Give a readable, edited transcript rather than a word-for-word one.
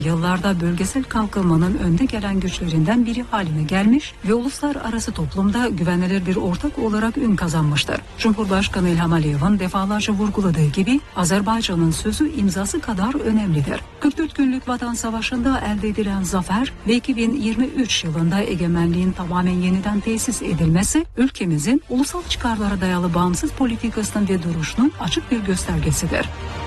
yıllarda bölgesel kalkınmanın önde gelen güçlerinden biri haline gelmiş ve uluslararası toplumda güvenilir bir ortak olarak ün kazanmıştır. Cumhurbaşkanı İlham Aliyev'in defalarca vurguladığı gibi Azerbaycan'ın sözü imzası kadar önemlidir. 44 günlük Vatan Savaşı'nda elde edilen zafer ve 2023 yılında egemenliğin tamamen yeniden tesis edilmesi ülkemizin ulusal çıkarlara dayalı bağımsız politikasının ve duruşunun açık bir göstergesidir.